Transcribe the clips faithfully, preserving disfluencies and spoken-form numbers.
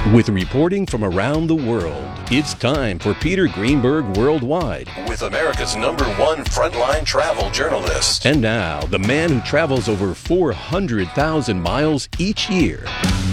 With reporting from around the world, it's time for Peter Greenberg Worldwide. With America's number one frontline travel journalist. And now, the man who travels over four hundred thousand miles each year,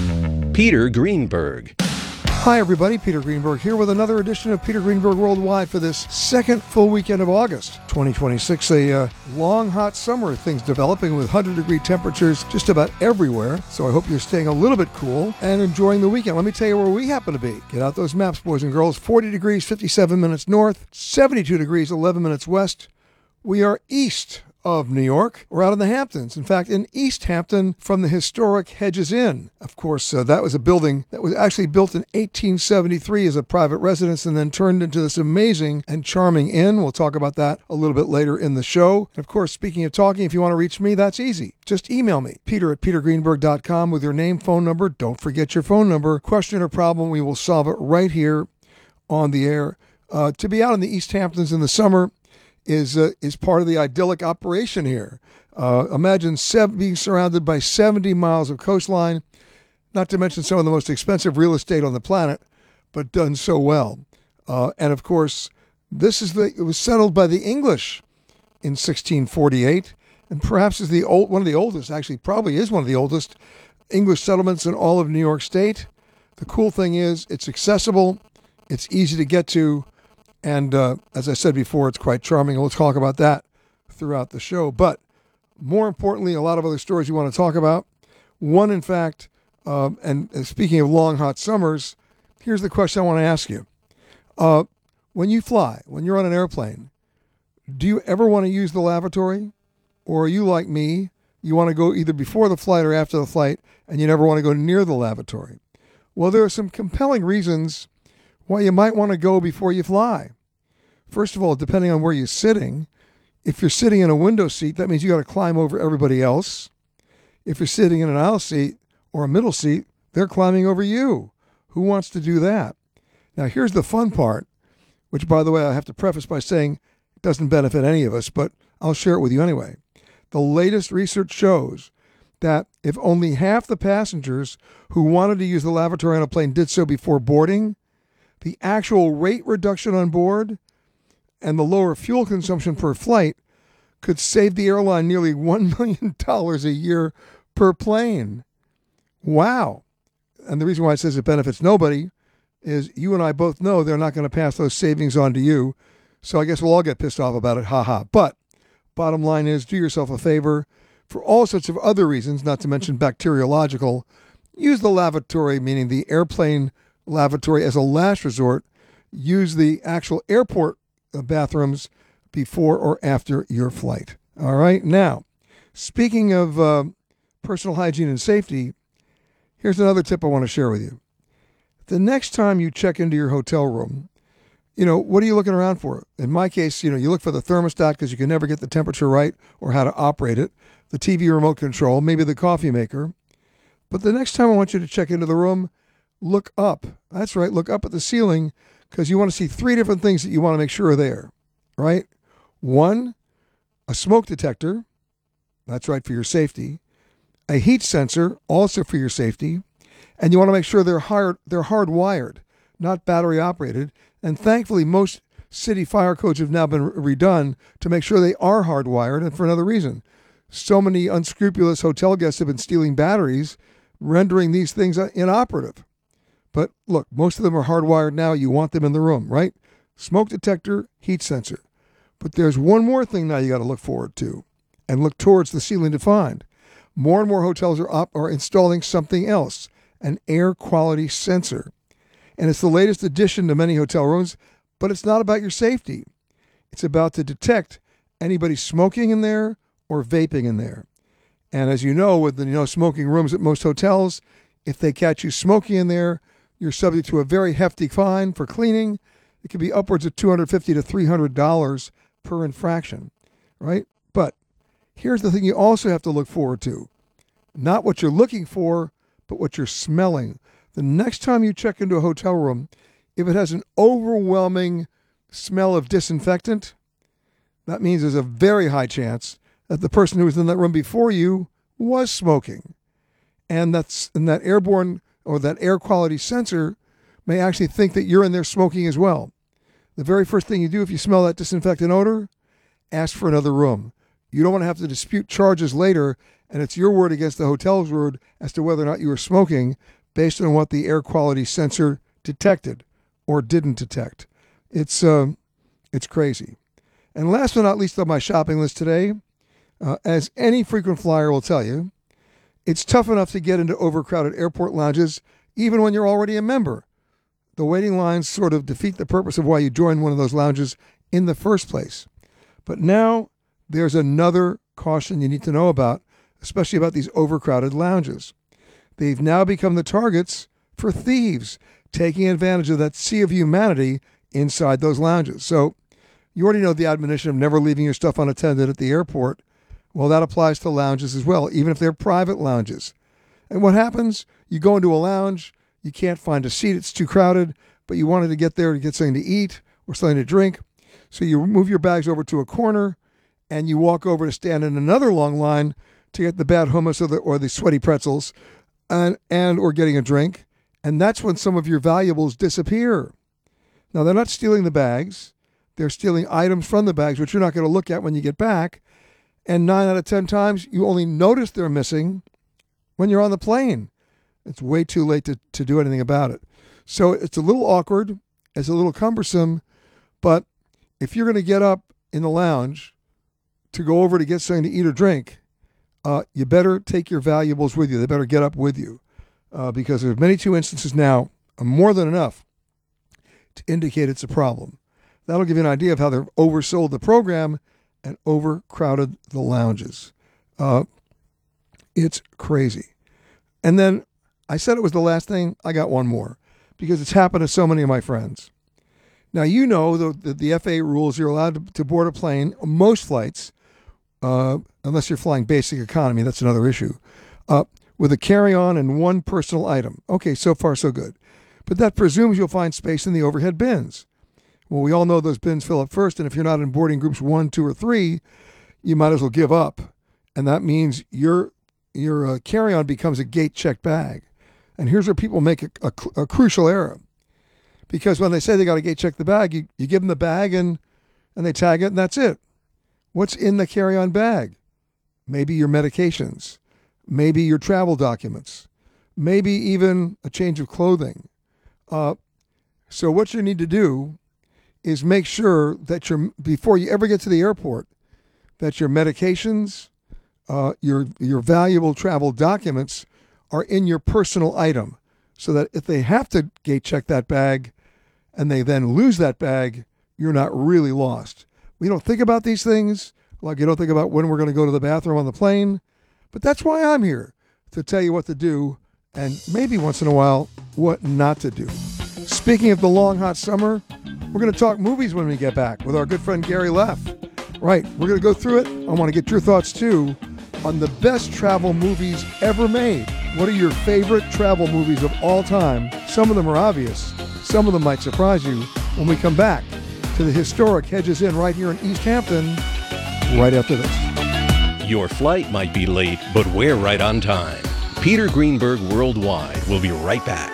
Peter Greenberg. Hi, everybody. Peter Greenberg here with another edition of Peter Greenberg Worldwide for this second full weekend of August twenty twenty-six. A uh, long, hot summer, things developing with one hundred degree temperatures just about everywhere. So I hope you're staying a little bit cool and enjoying the weekend. Let me tell you where we happen to be. Get out those maps, boys and girls. forty degrees, fifty-seven minutes north, seventy-two degrees, eleven minutes west. We are east of New York. We're out in the Hamptons. In fact, in East Hampton from the historic Hedges Inn. Of course, uh, that was a building that was actually built in eighteen seventy-three as a private residence and then turned into this amazing and charming inn. We'll talk about that a little bit later in the show. And of course, speaking of talking, if you want to reach me, that's easy. Just email me, peter at peter greenberg dot com with your name, phone number. Don't forget your phone number. Question or problem, we will solve it right here on the air. Uh, to be out in the East Hamptons in the summer is uh, is part of the idyllic operation here. Uh, imagine seven, being surrounded by seventy miles of coastline, not to mention some of the most expensive real estate on the planet, but done so well. Uh, and of course, this is the it was settled by the English in sixteen forty-eight, and perhaps is the old one of the oldest. Actually, probably is one of the oldest English settlements in all of New York State. The cool thing is, it's accessible, it's easy to get to. And uh, as I said before, it's quite charming. And we'll talk about that throughout the show. But more importantly, a lot of other stories you want to talk about. One, in fact, um, and speaking of long, hot summers, here's the question I want to ask you. Uh, when you fly, when you're on an airplane, do you ever want to use the lavatory? Or are you like me? You want to go either before the flight or after the flight, and you never want to go near the lavatory? Well, there are some compelling reasons why you might want to go before you fly. First of all, depending on where you're sitting, if you're sitting in a window seat, that means you got to climb over everybody else. If you're sitting in an aisle seat or a middle seat, they're climbing over you. Who wants to do that? Now, here's the fun part, which, by the way, I have to preface by saying it doesn't benefit any of us, but I'll share it with you anyway. The latest research shows that if only half the passengers who wanted to use the lavatory on a plane did so before boarding, the actual rate reduction on board and the lower fuel consumption per flight could save the airline nearly one million dollars a year per plane. Wow. And the reason why it says it benefits nobody is you and I both know they're not going to pass those savings on to you. So I guess we'll all get pissed off about it. Ha ha. But bottom line is, do yourself a favor. For all sorts of other reasons, not to mention bacteriological, use the lavatory, meaning the airplane lavatory, as a last resort. Use the actual airport bathrooms before or after your flight. All right. Now, speaking of uh, personal hygiene and safety, here's another tip I want to share with you. The next time you check into your hotel room, you know, what are you looking around for? In my case, you know, you look for the thermostat because you can never get the temperature right or how to operate it, the T V remote control, maybe the coffee maker. But the next time I want you to check into the room, look up. That's right, look up at the ceiling because you want to see three different things that you want to make sure are there, right? One, a smoke detector. That's right, for your safety. A heat sensor, also for your safety. And you want to make sure they're hard, they're hardwired, not battery operated. And thankfully, most city fire codes have now been redone to make sure they are hardwired, and for another reason. So many unscrupulous hotel guests have been stealing batteries, rendering these things inoperative. But look, most of them are hardwired now. You want them in the room, right? Smoke detector, heat sensor. But there's one more thing now you got to look forward to and look towards the ceiling to find. More and more hotels are up are installing something else, an air quality sensor. And it's the latest addition to many hotel rooms, but it's not about your safety. It's about to detect anybody smoking in there or vaping in there. And as you know, with the you know smoking rooms at most hotels, if they catch you smoking in there, you're subject to a very hefty fine for cleaning. It could be upwards of two hundred fifty dollars to three hundred dollars per infraction, right? But here's the thing you also have to look forward to. Not what you're looking for, but what you're smelling. The next time you check into a hotel room, if it has an overwhelming smell of disinfectant, that means there's a very high chance that the person who was in that room before you was smoking. And that's and that airborne or that air quality sensor may actually think that you're in there smoking as well. The very first thing you do if you smell that disinfectant odor, ask for another room. You don't want to have to dispute charges later, and it's your word against the hotel's word as to whether or not you were smoking based on what the air quality sensor detected or didn't detect. It's uh, it's crazy. And last but not least on my shopping list today, uh, as any frequent flyer will tell you, it's tough enough to get into overcrowded airport lounges even when you're already a member. The waiting lines sort of defeat the purpose of why you joined one of those lounges in the first place. But now there's another caution you need to know about, especially about these overcrowded lounges. They've now become the targets for thieves taking advantage of that sea of humanity inside those lounges. So you already know the admonition of never leaving your stuff unattended at the airport. Well, that applies to lounges as well, even if they're private lounges. And what happens? You go into a lounge, you can't find a seat, it's too crowded, but you wanted to get there to get something to eat or something to drink. So you move your bags over to a corner and you walk over to stand in another long line to get the bad hummus or the, or the sweaty pretzels and, and or getting a drink. And that's when some of your valuables disappear. Now, they're not stealing the bags. They're stealing items from the bags, which you're not going to look at when you get back. And nine out of ten times, you only notice they're missing when you're on the plane. It's way too late to, to do anything about it. So it's a little awkward. It's a little cumbersome. But if you're going to get up in the lounge to go over to get something to eat or drink, uh, you better take your valuables with you. They better get up with you. Uh, because there's many two instances now, uh, more than enough, to indicate it's a problem. That'll give you an idea of how they've oversold the program and overcrowded the lounges. Uh, it's crazy. And then I said it was the last thing. I got one more because it's happened to so many of my friends. Now, you know the, the, the F A A rules, you're allowed to, to board a plane, most flights, uh, unless you're flying basic economy, that's another issue, uh, with a carry-on and one personal item. Okay, so far so good. But that presumes you'll find space in the overhead bins. Well, we all know those bins fill up first, and if you're not in boarding groups one, two, or three, you might as well give up. And that means your your uh, carry-on becomes a gate-checked bag. And here's where people make a, a, a crucial error. Because when they say they got to gate-check the bag, you, you give them the bag and, and they tag it, and that's it. What's in the carry-on bag? Maybe your medications. Maybe your travel documents. Maybe even a change of clothing. Uh, so what you need to do is make sure that you're, before you ever get to the airport, that your medications, uh, your your valuable travel documents are in your personal item, so that if they have to gate check that bag and they then lose that bag, you're not really lost. We don't think about these things, like you don't think about when we're going to go to the bathroom on the plane, but that's why I'm here, to tell you what to do and maybe once in a while what not to do. Speaking of the long, hot summer, we're going to talk movies when we get back with our good friend Gary Leff. Right, we're going to go through it. I want to get your thoughts, too, on the best travel movies ever made. What are your favorite travel movies of all time? Some of them are obvious. Some of them might surprise you when we come back to the historic Hedges Inn right here in East Hampton right after this. Your flight might be late, but we're right on time. Peter Greenberg Worldwide will be right back.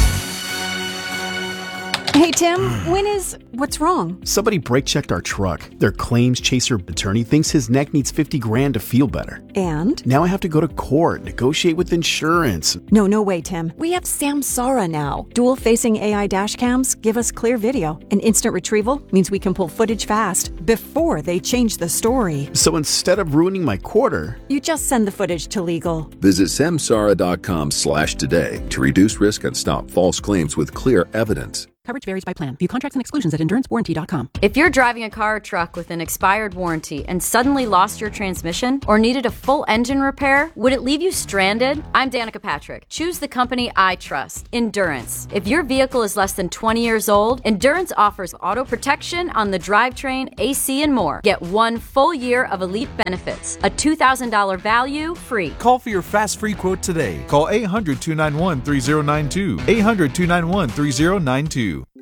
Hey, Tim, when is... What's wrong? Somebody brake-checked our truck. Their claims chaser attorney thinks his neck needs fifty grand to feel better. And? Now I have to go to court, negotiate with insurance. No, no way, Tim. We have Samsara now. Dual-facing A I dash cams give us clear video. And instant retrieval means we can pull footage fast before they change the story. So instead of ruining my quarter... You just send the footage to legal. Visit samsara.com slash today to reduce risk and stop false claims with clear evidence. Coverage varies by plan. View contracts and exclusions at endurance warranty dot com. If you're driving a car or truck with an expired warranty and suddenly lost your transmission or needed a full engine repair, would it leave you stranded? I'm Danica Patrick. Choose the company I trust, Endurance. If your vehicle is less than twenty years old, Endurance offers auto protection on the drivetrain, A C, and more. Get one full year of elite benefits, a two thousand dollars value free. Call for your fast free quote today. Call eight hundred, two nine one, three zero nine two. eight hundred, two nine one, three zero nine two.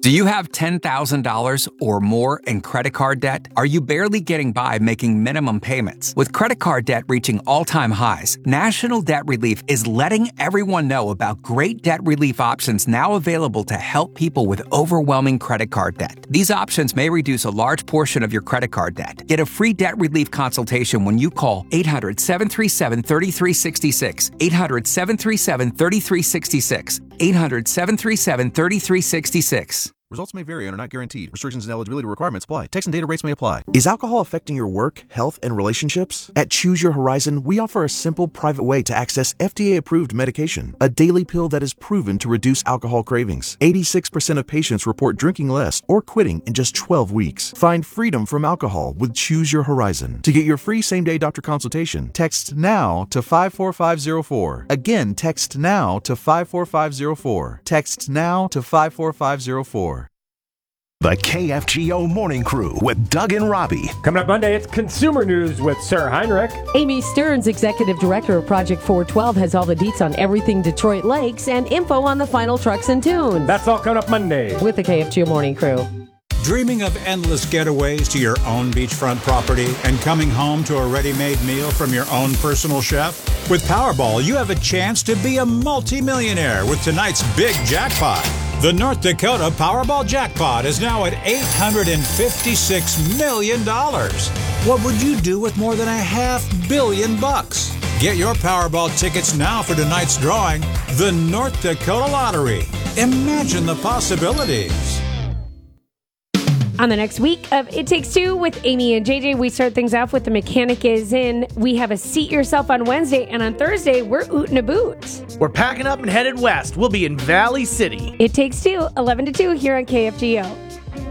Do you have ten thousand dollars or more in credit card debt? Are you barely getting by making minimum payments? With credit card debt reaching all-time highs, National Debt Relief is letting everyone know about great debt relief options now available to help people with overwhelming credit card debt. These options may reduce a large portion of your credit card debt. Get a free debt relief consultation when you call eight hundred, seven three seven, three three six six, eight hundred, seven three seven, three three six six, eight hundred, seven three seven, three three six six. Results may vary and are not guaranteed. Restrictions and eligibility requirements apply. Text and data rates may apply. Is alcohol affecting your work, health, and relationships? At Choose Your Horizon, we offer a simple, private way to access F D A-approved medication, a daily pill that is proven to reduce alcohol cravings. eighty-six percent of patients report drinking less or quitting in just twelve weeks. Find freedom from alcohol with Choose Your Horizon. To get your free same-day doctor consultation, text NOW to five four five zero four. Again, text NOW to five four five zero four. Text NOW to five four five zero four. The K F G O Morning Crew with Doug and Robbie. Coming up Monday, it's Consumer News with Sarah Heinrich. Amy Stearns, Executive Director of Project four twelve, has all the deets on everything Detroit Lakes and info on the final trucks and tunes. That's all coming up Monday. With the K F G O Morning Crew. Dreaming of endless getaways to your own beachfront property and coming home to a ready-made meal from your own personal chef? With Powerball, you have a chance to be a multimillionaire with tonight's big jackpot. The North Dakota Powerball jackpot is now at eight hundred fifty-six million dollars. What would you do with more than a half billion bucks? Get your Powerball tickets now for tonight's drawing, the North Dakota Lottery. Imagine the possibilities. On the next week of It Takes Two with Amy and J J, we start things off with The Mechanic Is In. We have a Seat Yourself on Wednesday, and on Thursday, we're ootin' a boot. We're packing up and headed west. We'll be in Valley City. It Takes Two, eleven to two here on K F G O.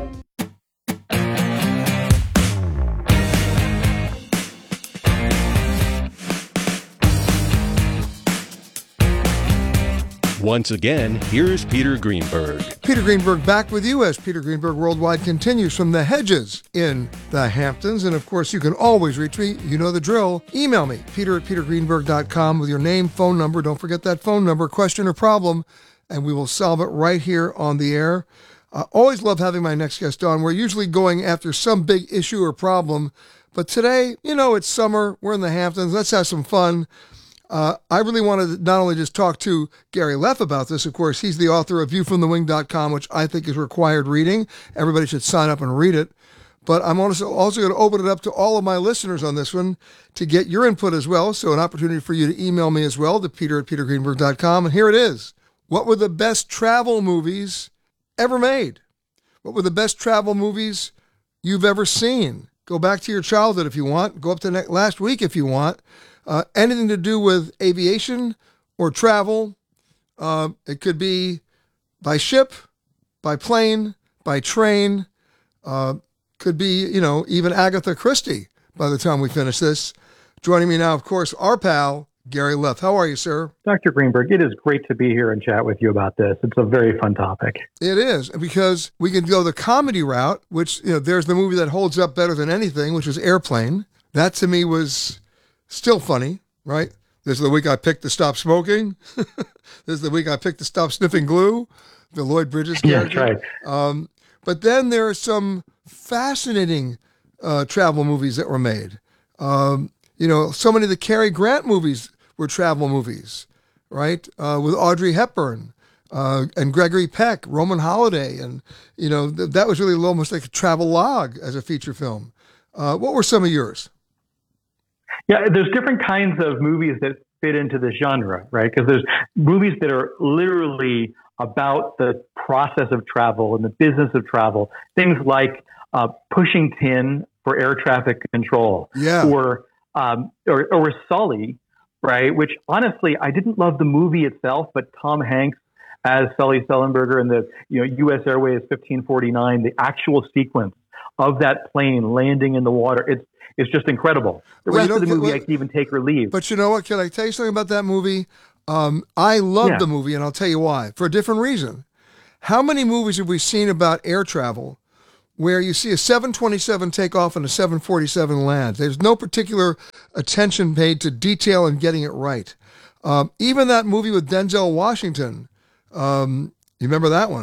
Once again, here's Peter Greenberg. Peter Greenberg back with you as Peter Greenberg Worldwide continues from the hedges in the Hamptons. And of course, you can always reach me. You know the drill. Email me, peter at peter greenberg dot com with your name, phone number. Don't forget that phone number, question or problem, and we will solve it right here on the air. I always love having my next guest on. We're usually going after some big issue or problem. But today, you know, it's summer. We're in the Hamptons. Let's have some fun. Uh, I really wanted to not only just talk to Gary Leff about this. Of course, he's the author of view from the wing dot com, which I think is required reading. Everybody should sign up and read it. But I'm also, also going to open it up to all of my listeners on this one to get your input as well. So an opportunity for you to email me as well to peter at peter greenberg dot com. And here it is. What were the best travel movies ever made? What were the best travel movies you've ever seen? Go back to your childhood if you want. Go up to ne- last week if you want. Uh, anything to do with aviation or travel. Uh, it could be by ship, by plane, by train. Uh, could be, you know, even Agatha Christie by the time we finish this. Joining me now, of course, our pal, Gary Leff. How are you, sir? Doctor Greenberg, it is great to be here and chat with you about this. It's a very fun topic. It is, because we can go the comedy route, which, you know, there's the movie that holds up better than anything, which is Airplane. That to me was still funny, right? This is the week I picked to stop smoking. This is the week I picked to stop sniffing glue. The Lloyd Bridges character. Yeah, that's right. Um, but then there are some fascinating uh, travel movies that were made. Um, you know, so many of the Cary Grant movies were travel movies, right? Uh, with Audrey Hepburn uh, and Gregory Peck, Roman Holiday. And, you know, th- that was really almost like a travel log as a feature film. Uh, what were some of yours? Yeah, there's different kinds of movies that fit into this genre, right? Because there's movies that are literally about the process of travel and the business of travel. Things like uh, Pushing Tin for air traffic control, yeah, or um, or, or Sully, right? Which honestly, I didn't love the movie itself, but Tom Hanks as Sully Sullenberger and the you know U S Airways fifteen forty-nine, the actual sequence of that plane landing in the water, it's it's just incredible. The well, rest of the movie, well, I can even take or leave. But you know what? Can I tell you something about that movie? Um, I love yeah. the movie, and I'll tell you why. For a different reason. How many movies have we seen about air travel where you see a seven twenty-seven take off and a seven forty-seven lands? There's no particular attention paid to detail and getting it right. Um, even that movie with Denzel Washington, um, you remember that one?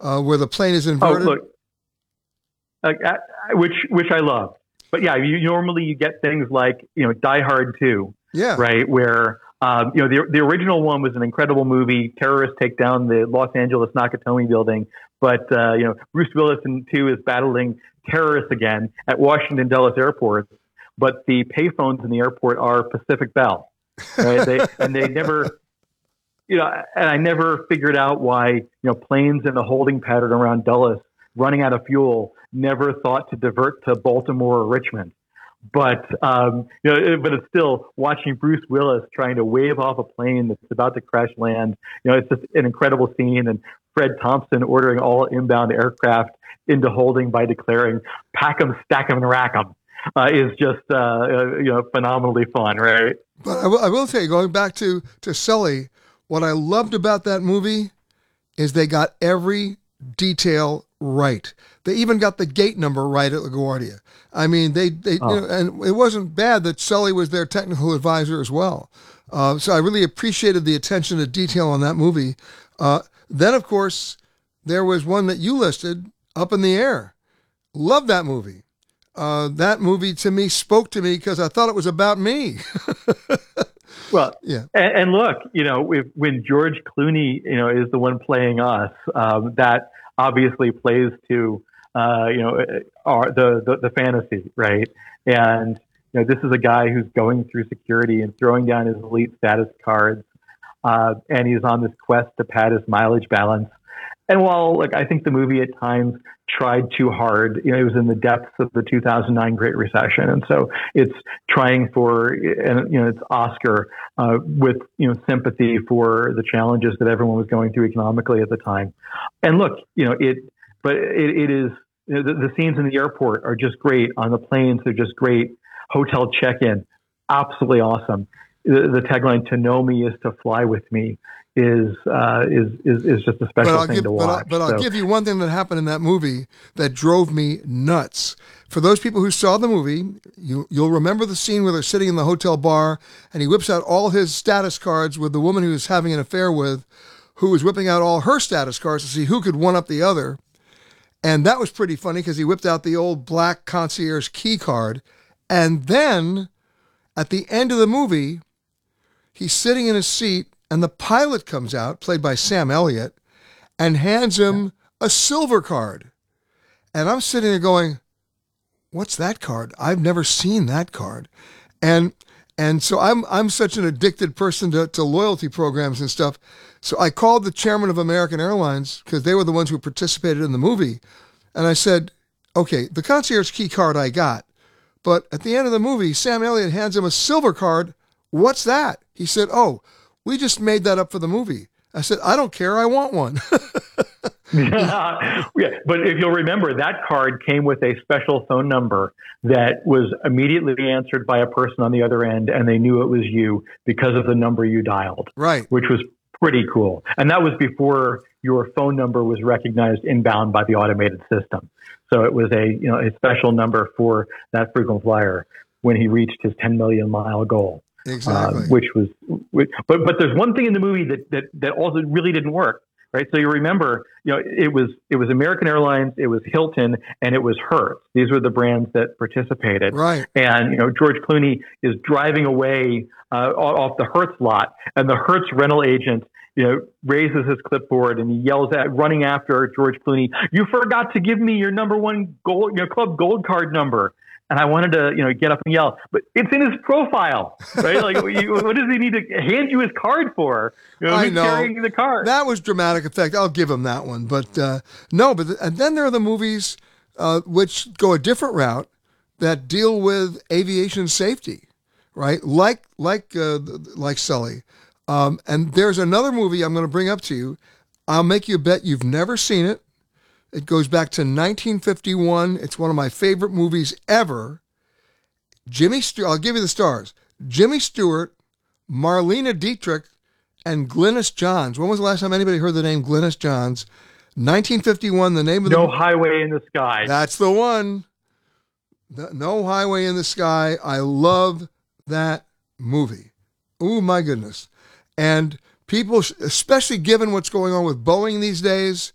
uh, where the plane is inverted. Oh, look, uh, uh, which which I love. But yeah, you normally you get things like, you know, Die Hard two, yeah, right, where um, you know the the original one was an incredible movie. Terrorists take down the Los Angeles Nakatomi building, but uh, you know Bruce Willis in two is battling terrorists again at Washington Dulles Airport. But the payphones in the airport are Pacific Bell, right? they, and they never, you know, and I never figured out why, you know, planes in the holding pattern around Dulles running out of fuel never thought to divert to Baltimore or Richmond. But, um, you know, but it's still watching Bruce Willis trying to wave off a plane that's about to crash land. You know, it's just an incredible scene. And Fred Thompson ordering all inbound aircraft into holding by declaring, pack 'em, stack 'em, and rack 'em. Uh, is just uh, uh, you know phenomenally fun, right? But I will, I will tell you, going back to to Sully, what I loved about that movie is they got every detail right. They even got the gate number right at LaGuardia. I mean, they they oh. you know, and it wasn't bad that Sully was their technical advisor as well. Uh, so I really appreciated the attention to detail on that movie. Uh, then, of course, there was one that you listed, Up in the Air. Love that movie. Uh, that movie to me spoke to me because I thought it was about me. Well, yeah. And, and look, you know, if, when George Clooney, you know, is the one playing us, um, that obviously plays to, uh, you know, our, the, the the fantasy, right? And you know, this is a guy who's going through security and throwing down his elite status cards, uh, and he's on this quest to pad his mileage balance. And while, like, I think the movie at times tried too hard, you know, it was in the depths of the two thousand nine Great Recession. And so it's trying for, and you know, it's Oscar uh, with, you know, sympathy for the challenges that everyone was going through economically at the time. And look, you know, it, but it, it is, you know, the, the scenes in the airport are just great. On the planes, they're just great. Hotel check-in, absolutely awesome. The, the tagline, "To know me is to fly with me," is uh, is, is is just a special thing give, to but watch. I'll, but so. I'll give you one thing that happened in that movie that drove me nuts. For those people who saw the movie, you, you'll remember the scene where they're sitting in the hotel bar and he whips out all his status cards with the woman he was having an affair with, who was whipping out all her status cards to see who could one up the other. And that was pretty funny because he whipped out the old black concierge key card. And then at the end of the movie, he's sitting in his seat and the pilot comes out, played by Sam Elliott, and hands him a silver card. And I'm sitting there going, what's that card? I've never seen that card. And and so I'm I'm such an addicted person to, to loyalty programs and stuff. So I called the chairman of American Airlines, because they were the ones who participated in the movie. And I said, okay, the concierge key card I got. But at the end of the movie, Sam Elliott hands him a silver card. What's that? He said, oh, we just made that up for the movie. I said, I don't care. I want one. yeah, but if you'll remember, that card came with a special phone number that was immediately answered by a person on the other end, and they knew it was you because of the number you dialed. Right. Which was pretty cool. And that was before your phone number was recognized inbound by the automated system. So it was a, you know, a special number for that frequent flyer when he reached his ten million mile goal. Exactly. Uh, which was, which, but but there's one thing in the movie that that that also really didn't work, right? So you remember, you know, it was it was American Airlines, it was Hilton, and it was Hertz. These were the brands that participated, right? And you know, George Clooney is driving away uh, off the Hertz lot, and the Hertz rental agent, you know, raises his clipboard and he yells at, running after George Clooney, "You forgot to give me your number one gold, your club gold card number." And I wanted to, you know, get up and yell, but it's in his profile, right? Like, you, what does he need to hand you his card for? You know, I who's know. carrying the card? That was dramatic effect. I'll give him that one. But uh, no, but th- and then there are the movies uh, which go a different route that deal with aviation safety, right? Like like uh, like Sully. Um, and there's another movie I'm going to bring up to you. I'll make you a bet you've never seen it. It goes back to nineteen fifty-one. It's one of my favorite movies ever. Jimmy Stewart, I'll give you the stars. Jimmy Stewart, Marlena Dietrich, and Glynis Johns. When was the last time anybody heard the name Glynis Johns? nineteen fifty-one, the name of the No Highway in the Sky. That's the one. No Highway in the Sky. I love that movie. Oh, my goodness. And people, especially given what's going on with Boeing these days,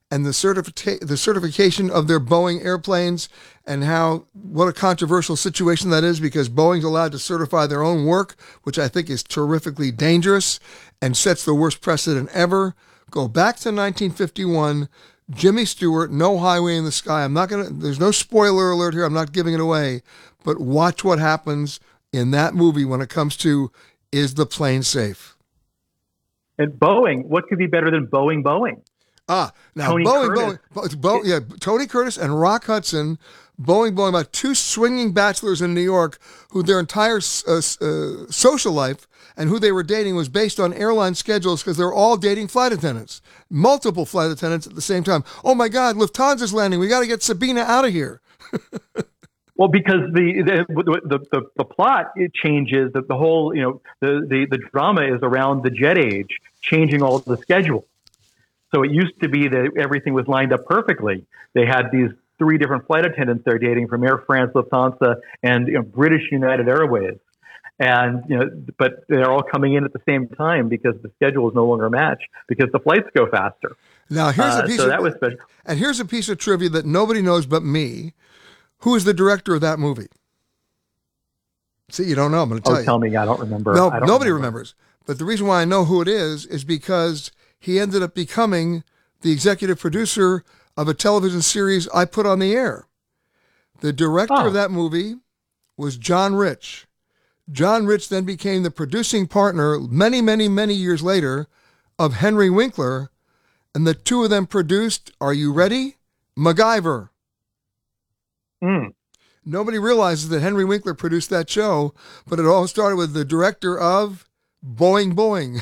and the certifica- the certification of their Boeing airplanes, and how what a controversial situation that is, because Boeing's allowed to certify their own work, which I think is terrifically dangerous and sets the worst precedent ever. Go back to nineteen fifty-one, Jimmy Stewart, No Highway in the Sky. I'm not going to, there's no spoiler alert here. I'm not giving it away, but watch what happens in that movie when it comes to, is the plane safe? And Boeing, what could be better than Boeing Boeing? Ah, now Tony Boeing, Curtis. Boeing, Bo, yeah, Tony Curtis and Rock Hudson, Boeing, Boeing, about two swinging bachelors in New York who their entire uh, uh, social life and who they were dating was based on airline schedules, because they're all dating flight attendants, multiple flight attendants at the same time. Oh my God, Lufthansa's landing. We got to get Sabina out of here. Well, because the the the, the, the plot, it changes. The, the whole, you know, the, the, the drama is around the jet age, changing all the schedule. So it used to be that everything was lined up perfectly. They had these three different flight attendants they're dating from Air France, Lufthansa, and you know, British United Airways. And, you know, but they're all coming in at the same time because the schedule is no longer a match, because the flights go faster. Now, here's a uh, piece so of, that was special. And here's a piece of trivia that nobody knows but me. Who is the director of that movie? See, you don't know. I'm going to tell oh, you. tell me. I don't remember. No, I don't nobody remember. remembers. But the reason why I know who it is is because he ended up becoming the executive producer of a television series I put on the air. The director oh. of that movie was John Rich. John Rich then became the producing partner many, many, many years later of Henry Winkler, and the two of them produced, are you ready? MacGyver. Mm. Nobody realizes that Henry Winkler produced that show, but it all started with the director of Boing Boing.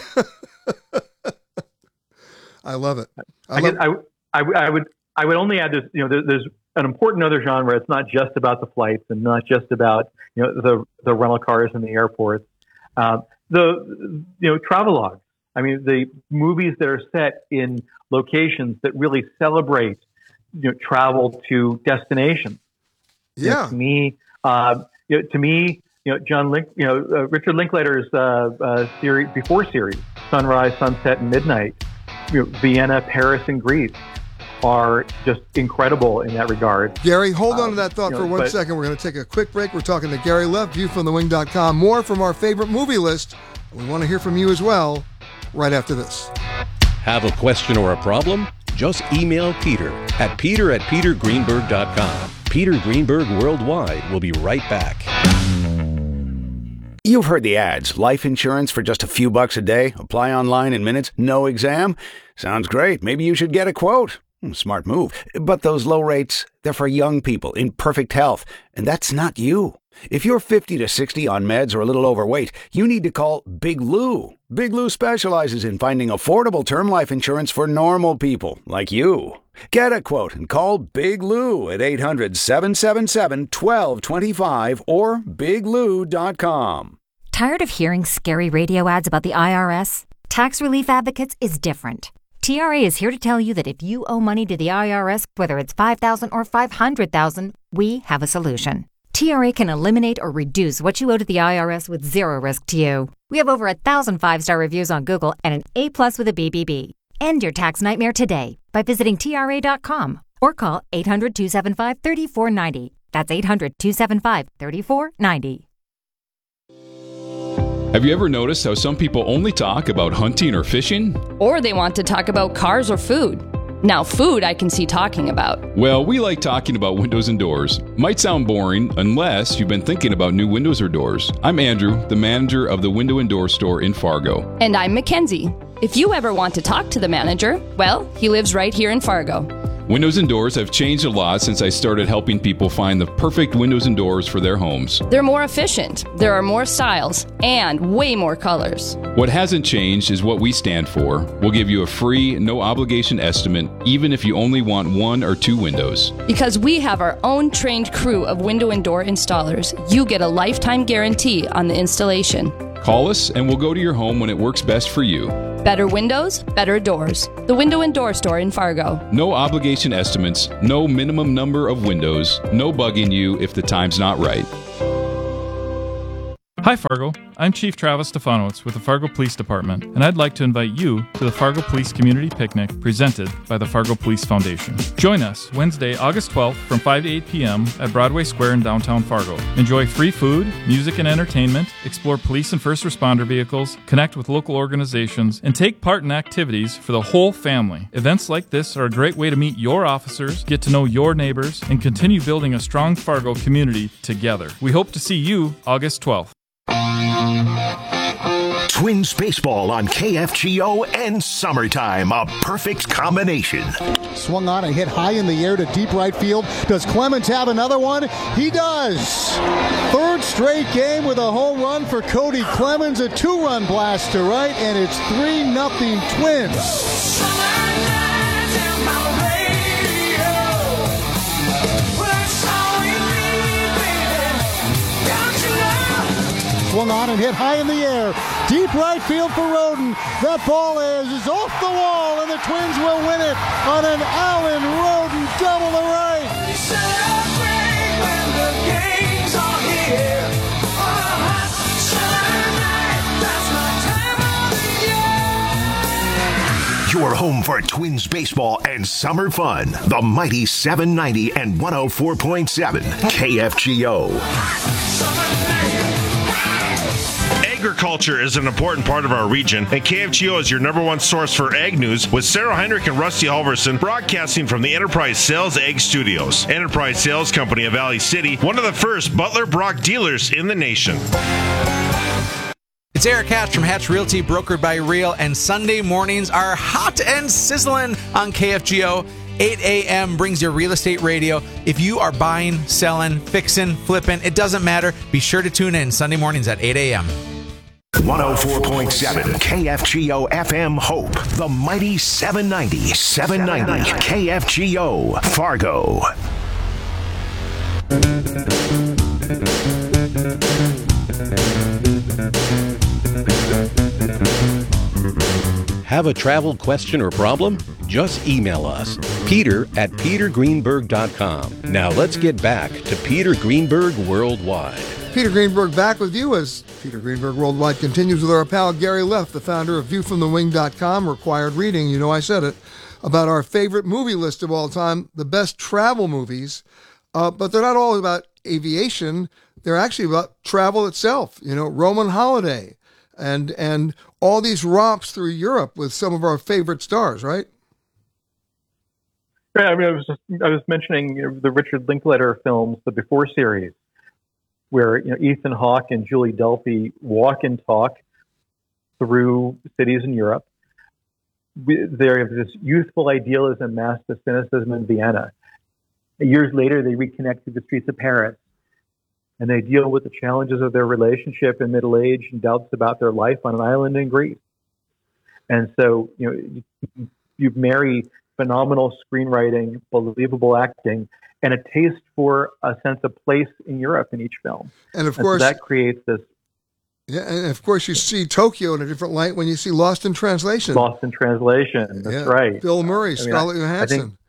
I love it. I, I, love- guess I, I, I would I would only add this. You know, there, there's an important other genre. It's not just about the flights and not just about, you know, the the rental cars in the airports. Um, the you know travelogues. I mean, the movies that are set in locations that really celebrate, you know, travel to destinations. Yeah. You know, to me, uh, you know, to me, you know, John Link, you know, uh, Richard Linklater's uh, uh, series before series, Sunrise, Sunset, and Midnight. You know, Vienna, Paris, and Greece are just incredible in that regard. Gary, hold on um, to that thought you for know, one but, second. We're going to take a quick break. We're talking to Gary Leff, view from the wing dot com. More from our favorite movie list. We want to hear from you as well right after this. Have a question or a problem? Just email Peter at peter at peter greenberg dot com. Peter Greenberg Worldwide will be right back. You've heard the ads. Life insurance for just a few bucks a day. Apply online in minutes. No exam. Sounds great. Maybe you should get a quote. Smart move. But those low rates, they're for young people in perfect health. And that's not you. If you're fifty to sixty on meds or a little overweight, you need to call Big Lou. Big Lou specializes in finding affordable term life insurance for normal people like you. Get a quote and call Big Lou at eight hundred, seven seven seven, one two two five or big lou dot com. Tired of hearing scary radio ads about the I R S? Tax Relief Advocates is different. T R A is here to tell you that if you owe money to the I R S, whether it's five thousand dollars or five hundred thousand dollars, we have a solution. T R A can eliminate or reduce what you owe to the I R S with zero risk to you. We have over a thousand five-star reviews on Google and an A plus with a B B B. End your tax nightmare today by visiting T R A dot com or call eight hundred, two seven five, three four nine zero. That's eight hundred, two seven five, three four nine zero. Have you ever noticed how some people only talk about hunting or fishing? Or they want to talk about cars or food. Now, food I can see talking about. Well, we like talking about windows and doors. Might sound boring unless you've been thinking about new windows or doors. I'm Andrew, the manager of the Window and Door Store in Fargo. And I'm Mackenzie. If you ever want to talk to the manager, well, he lives right here in Fargo. Windows and doors have changed a lot since I started helping people find the perfect windows and doors for their homes. They're more efficient, there are more styles, and way more colors. What hasn't changed is what we stand for. We'll give you a free, no-obligation estimate, even if you only want one or two windows. Because we have our own trained crew of window and door installers, you get a lifetime guarantee on the installation. Call us and we'll go to your home when it works best for you. Better windows, better doors. The Window and Door Store in Fargo. No obligation estimates, no minimum number of windows, no bugging you if the time's not right. Hi Fargo, I'm Chief Travis Stefanowitz with the Fargo Police Department, and I'd like to invite you to the Fargo Police Community Picnic presented by the Fargo Police Foundation. Join us Wednesday, August twelfth from five to eight p.m. at Broadway Square in downtown Fargo. Enjoy free food, music and entertainment, explore police and first responder vehicles, connect with local organizations, and take part in activities for the whole family. Events like this are a great way to meet your officers, get to know your neighbors, and continue building a strong Fargo community together. We hope to see you August twelfth. Twins baseball on K F G O and summertime, a perfect combination. Swung on and hit high in the air to deep right field. Does Clemens have another one? He does. Third straight game with a home run for Cody Clemens, a two-run blast to right, and it's three nothing Twins. Swung on and hit high in the air. Deep right field for Roden. That ball is, is off the wall, and the Twins will win it on an Allen Roden double to right. We celebrate when the games are here. On a hot summer night, that's my time of the year. You're home for Twins baseball and summer fun. The mighty seven ninety and one oh four point seven K F G O. Agriculture is an important part of our region, and K F G O is your number one source for ag news, with Sarah Heinrich and Rusty Halverson broadcasting from the Enterprise Sales Ag Studios. Enterprise Sales Company of Valley City, one of the first Butler Brock dealers in the nation. It's Eric Hatch from Hatch Realty, brokered by Real, and Sunday mornings are hot and sizzling on K F G O. eight a.m. brings your real estate radio. If you are buying, selling, fixing, flipping, it doesn't matter. Be sure to tune in Sunday mornings at eight a.m. one oh four point seven K F G O F M Hope, the mighty seven ninety, seven ninety K F G O Fargo. Have a travel question or problem? Just email us, Peter at peter greenberg dot com. Now let's get back to Peter Greenberg Worldwide. Peter Greenberg back with you as Peter Greenberg Worldwide continues with our pal Gary Leff, the founder of view from the wing dot com, required reading, you know I said it, about our favorite movie list of all time, the best travel movies. Uh, but they're not all about aviation. They're actually about travel itself, you know, Roman Holiday and and all these romps through Europe with some of our favorite stars, right? Yeah, I mean, I was just, I was mentioning, you know, the Richard Linklater films, the Before series, where, you know, Ethan Hawke and Julie Delpy walk and talk through cities in Europe. We, they have this youthful idealism masked as cynicism in Vienna. Years later, they reconnect through the streets of Paris, and they deal with the challenges of their relationship in middle age and doubts about their life on an island in Greece. And so, you know, you, you marry phenomenal screenwriting, believable acting, and a taste for a sense of place in Europe in each film. And of and course, so that creates this. Yeah, and of course, you see Tokyo in a different light when you see Lost in Translation. Lost in Translation, that's yeah. right. Bill Murray, I mean, Scarlett I, Johansson. I think,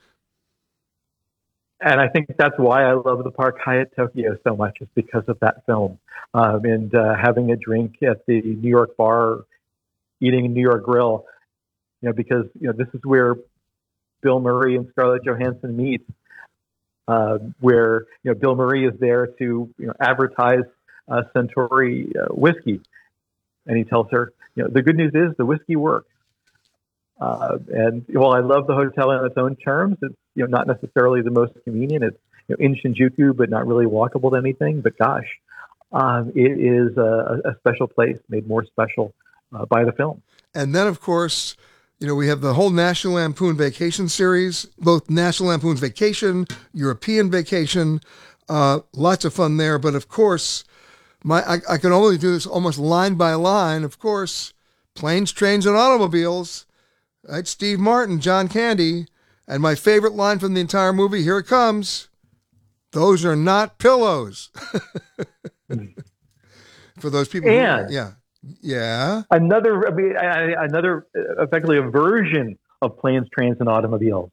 and I think that's why I love the Park Hyatt Tokyo so much, is because of that film. Um, and uh, having a drink at the New York bar, eating a New York grill, you know, because, you know, this is where Bill Murray and Scarlett Johansson meet, uh, where, you know, Bill Murray is there to, you know, advertise uh, Centauri uh, whiskey. And he tells her, you know, the good news is the whiskey works. Uh, and while I love the hotel on its own terms, it's, you know, not necessarily the most convenient. It's, you know, in Shinjuku, but not really walkable to anything. But gosh, um, it is a, a special place, made more special uh, by the film. And then, of course, you know, we have the whole National Lampoon Vacation series, both National Lampoon's Vacation, European Vacation, uh, lots of fun there. But of course, my I, I can only do this almost line by line. Of course, Planes, Trains, and Automobiles. Right, Steve Martin, John Candy, and my favorite line from the entire movie, here it comes, those are not pillows. For those people and who, yeah. Yeah. Another, I mean, I, another, effectively a version of Planes, Trains, and Automobiles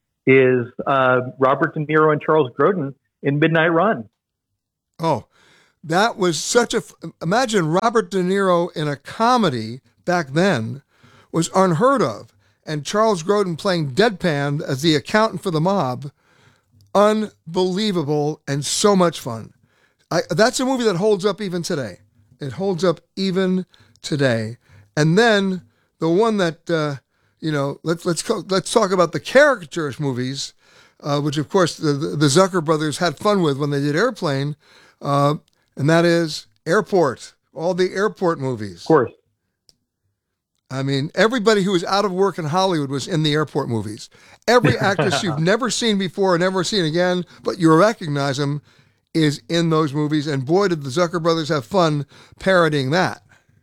is uh, Robert De Niro and Charles Grodin in Midnight Run. Oh, That was such a, imagine Robert De Niro in a comedy back then was unheard of. And Charles Grodin playing deadpan as the accountant for the mob, unbelievable and so much fun. I, that's a movie that holds up even today. It holds up even today. And then the one that, uh, you know, let's let's go, let's talk about the caricaturist movies, uh, which of course the, the Zucker brothers had fun with when they did Airplane, uh, and that is Airport, all the airport movies. Of course. I mean, everybody who was out of work in Hollywood was in the airport movies. Every actress you've never seen before and never seen again, but you recognize them, is in those movies. And boy, did the Zucker brothers have fun parodying that.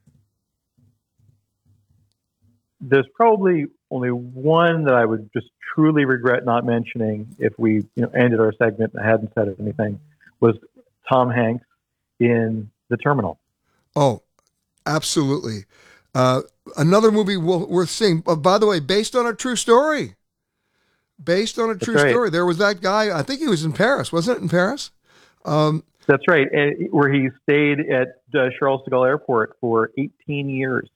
There's probably only one that I would just truly regret not mentioning if we you know, ended our segment and I hadn't said anything, was Tom Hanks in The Terminal. Oh, absolutely. Uh, another movie worth seeing. Uh, by the way, based on a true story. Based on a true right. story. There was that guy, I think he was in Paris. Wasn't it in Paris? Um, That's right. And where he stayed at uh, Charles de Gaulle Airport for eighteen years.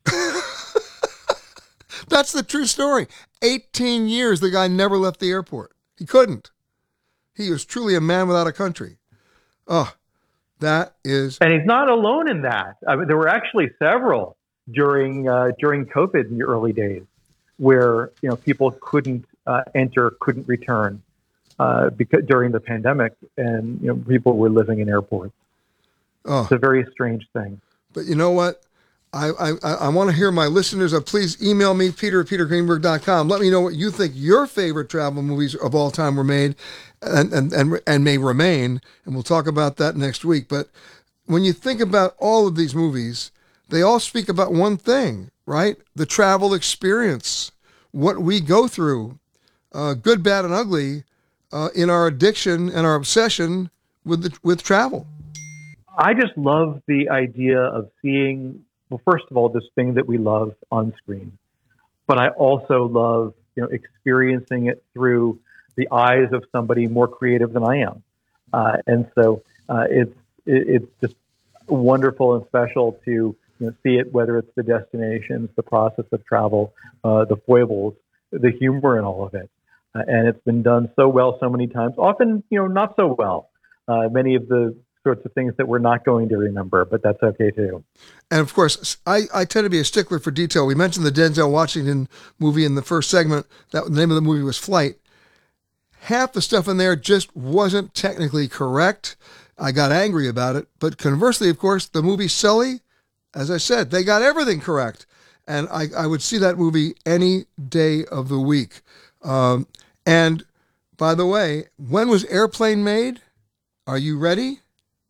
That's the true story. eighteen years, the guy never left the airport. He couldn't. He was truly a man without a country. Oh, that is... And he's not alone in that. I mean, there were actually several during uh, during COVID in the early days where, you know, people couldn't uh, enter, couldn't return uh, because during the pandemic, and, you know, people were living in airports. Oh. It's a very strange thing. But you know what? I, I, I want to hear my listeners. Uh, please email me, Peter at peter greenberg dot com. Let me know what you think your favorite travel movies of all time were made and, and, and, and may remain. And we'll talk about that next week. But when you think about all of these movies, they all speak about one thing, right? The travel experience, what we go through, uh, good, bad, and ugly, uh, in our addiction and our obsession with the, with travel. I just love the idea of seeing, well, first of all, this thing that we love on screen, but I also love, you know, experiencing it through the eyes of somebody more creative than I am, uh, and so uh, it's it, it's just wonderful and special to, you know, see it, whether it's the destinations, the process of travel, uh, the foibles, the humor in all of it, uh, and it's been done so well so many times. Often, you know, not so well. Uh, many of the sorts of things that we're not going to remember, but that's okay too. And of course, I, I tend to be a stickler for detail. We mentioned the Denzel Washington movie in the first segment. That the name of the movie was Flight. Half the stuff in there just wasn't technically correct. I got angry about it. But conversely, of course, the movie Sully, as I said, they got everything correct. And I, I would see that movie any day of the week. Um, and by the way, when was Airplane made? Are you ready?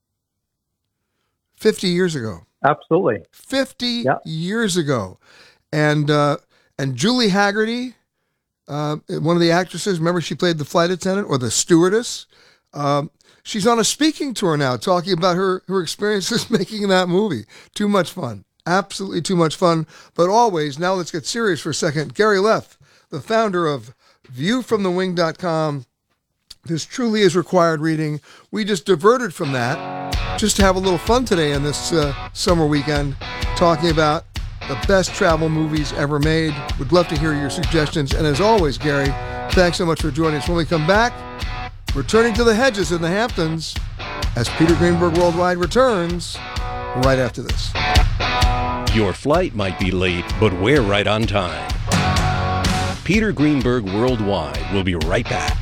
fifty years ago. Absolutely. fifty yep. years ago. And uh, and Julie Haggerty, uh, one of the actresses, remember she played the flight attendant or the stewardess? Um, she's on a speaking tour now talking about her, her experiences making that movie. Too much fun. Absolutely too much fun. But always, now let's get serious for a second. Gary Leff, the founder of view from the wing dot com. This truly is required reading. We just diverted from that just to have a little fun today in this uh, summer weekend, talking about the best travel movies ever made. Would love to hear your suggestions. And as always, Gary, thanks so much for joining us. When we come back, returning to the hedges in the Hamptons as Peter Greenberg Worldwide returns right after this. Your flight might be late, but we're right on time. Peter Greenberg Worldwide will be right back.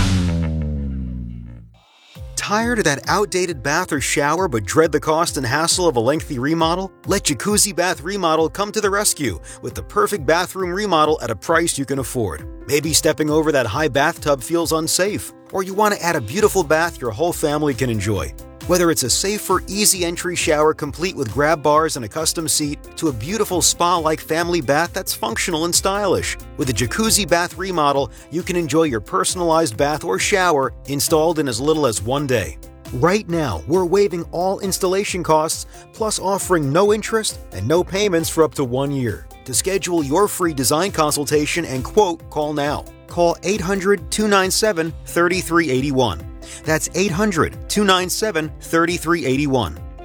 Tired of that outdated bath or shower but dread the cost and hassle of a lengthy remodel? Let Jacuzzi Bath Remodel come to the rescue with the perfect bathroom remodel at a price you can afford. Maybe stepping over that high bathtub feels unsafe, or you want to add a beautiful bath your whole family can enjoy. Whether it's a safer, easy entry shower complete with grab bars and a custom seat, to a beautiful spa-like family bath that's functional and stylish. With a Jacuzzi Bath Remodel, you can enjoy your personalized bath or shower installed in as little as one day. Right now, we're waiving all installation costs, plus offering no interest and no payments for up to one year. To schedule your free design consultation and quote, call now. Call eight hundred, two nine seven, three three eight one. That's eight hundred, two nine seven, three three eight one.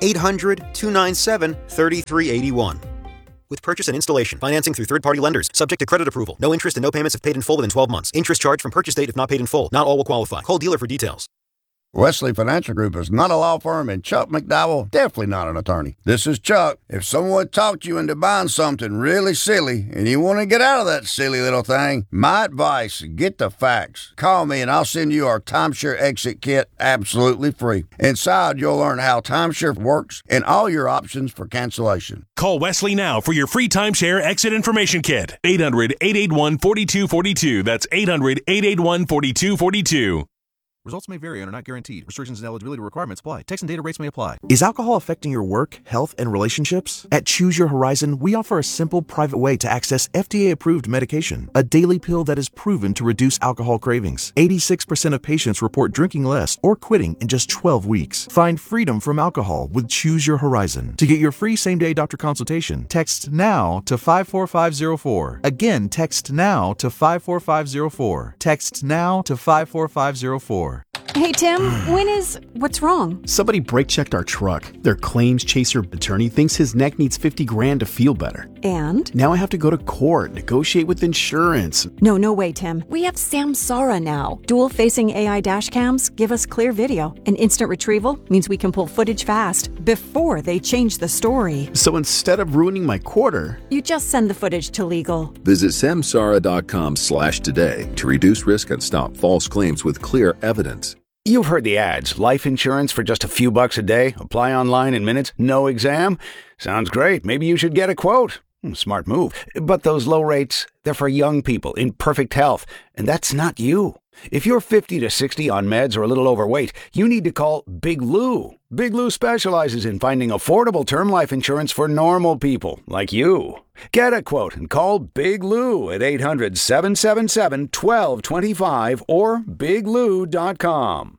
eight hundred, two nine seven, three three eight one. With purchase and installation, financing through third-party lenders, subject to credit approval. No interest and no payments if paid in full within twelve months. Interest charged from purchase date if not paid in full. Not all will qualify. Call dealer for details. Wesley Financial Group is not a law firm, and Chuck McDowell definitely not an attorney. This is Chuck. If someone talked you into buying something really silly and you want to get out of that silly little thing, my advice, get the facts. Call me and I'll send you our timeshare exit kit absolutely free. Inside, you'll learn how timeshare works and all your options for cancellation. Call Wesley now for your free timeshare exit information kit. eight hundred, eight eight one, four two four two. That's eight hundred, eight eight one, four two four two. Results may vary and are not guaranteed. Restrictions and eligibility requirements apply. Text and data rates may apply. Is alcohol affecting your work, health, and relationships? At Choose Your Horizon, we offer a simple, private way to access F D A-approved medication, a daily pill that is proven to reduce alcohol cravings. eighty-six percent of patients report drinking less or quitting in just twelve weeks. Find freedom from alcohol with Choose Your Horizon. To get your free same-day doctor consultation, text NOW to five four five zero four. Again, text NOW to five four five zero four. Text NOW to five four five zero four. Hey, Tim, when is... What's wrong? Somebody brake-checked our truck. Their claims chaser attorney thinks his neck needs fifty grand to feel better. And? Now I have to go to court, negotiate with insurance. No, no way, Tim. We have Samsara now. Dual-facing A I dash cams give us clear video. And instant retrieval means we can pull footage fast before they change the story. So instead of ruining my quarter... You just send the footage to legal. Visit samsara.com slash today to reduce risk and stop false claims with clear evidence. You've heard the ads. Life insurance for just a few bucks a day. Apply online in minutes. No exam. Sounds great. Maybe you should get a quote. Smart move. But those low rates, they're for young people in perfect health. And that's not you. If you're fifty to sixty on meds or a little overweight, you need to call Big Lou. Big Lou specializes in finding affordable term life insurance for normal people like you. Get a quote and call Big Lou at eight hundred, seven seven seven, one two two five or big lou dot com.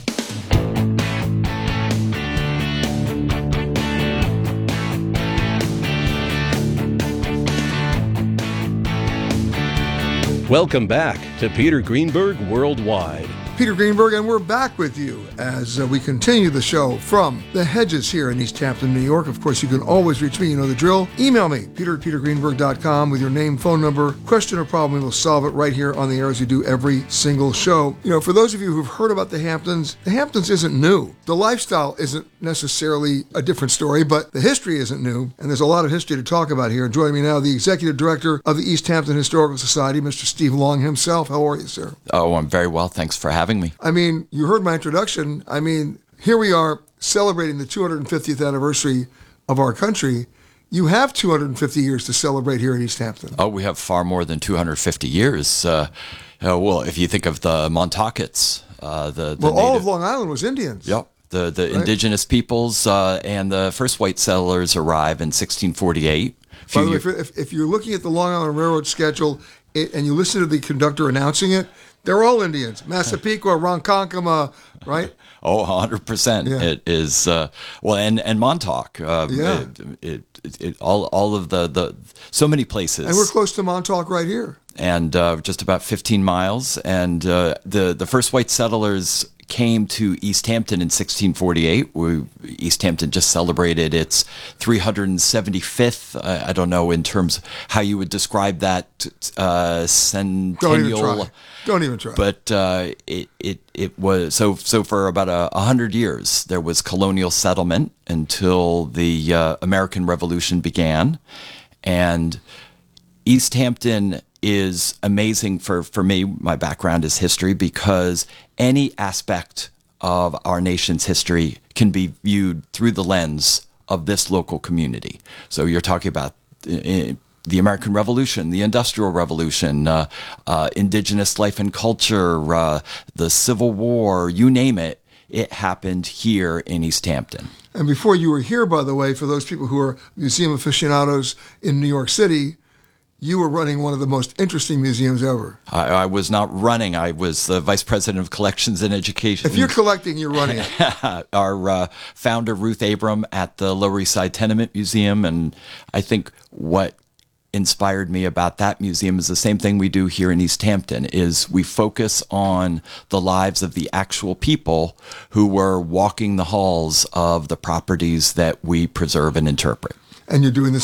Welcome back to Peter Greenberg Worldwide. Peter Greenberg, and we're back with you as uh, we continue the show from the Hedges here in East Hampton, New York. Of course, you can always reach me. You know the drill. Email me, peter at peter greenberg dot com, with your name, phone number, question or problem. We will solve it right here on the air as we do every single show. You know, for those of you who've heard about the Hamptons, the Hamptons isn't new. The lifestyle isn't necessarily a different story, but the history isn't new, and there's a lot of history to talk about here. Joining me now, the Executive Director of the East Hampton Historical Society, Mister Steve Long himself. How are you, sir? Oh, I'm very well. Thanks for having me. I mean, you heard my introduction. I mean, here we are celebrating the two hundred fiftieth anniversary of our country. You have two hundred fifty years to celebrate here in East Hampton. Oh, we have far more than two hundred fifty years. Uh, uh, well, if you think of the Montaukets, uh, the, the well, native, all of Long Island was Indians. Yep. The, the Right. indigenous peoples uh, and the first white settlers arrive in sixteen forty-eight. By the way, Few if, if, if you're looking at the Long Island Railroad schedule it, and you listen to the conductor announcing it, they're all Indians. Massapequa, Ronkonkoma, right? Oh, one hundred percent. Yeah. It is, uh, well, and, and Montauk. Uh, Yeah. It, it, it, all, all of the, the, so many places. And we're close to Montauk right here. And uh, just about fifteen miles. And uh, the, the first white settlers came to East Hampton in sixteen forty-eight. We, East Hampton just celebrated its three hundred seventy-fifth, uh, I don't know in terms of how you would describe that uh, centennial. Don't even try. Don't even try. But uh, it, it, it was, so, so for about a, a hundred years, there was colonial settlement until the uh, American Revolution began. And East Hampton is amazing for, for me. My background is history, because any aspect of our nation's history can be viewed through the lens of this local community. So you're talking about uh, the American Revolution, the Industrial Revolution, uh, uh, indigenous life and culture, uh, the Civil War, you name it, it happened here in East Hampton. And before you were here, by the way, for those people who are museum aficionados in New York City, you were running one of the most interesting museums ever. I, I was not running. I was the vice president of collections and education. If you're collecting, you're running it. Our uh, founder, Ruth Abram, at the Lower East Side Tenement Museum. And I think what inspired me about that museum is the same thing we do here in East Hampton, is we focus on the lives of the actual people who were walking the halls of the properties that we preserve and interpret. And you're doing the